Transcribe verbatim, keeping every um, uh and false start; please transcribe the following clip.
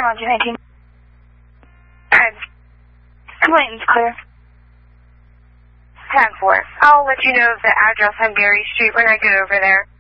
Roger, nineteen. Alright. Complaint's clear. ten four. I'll let you know of the address on Berry Street when I get over there.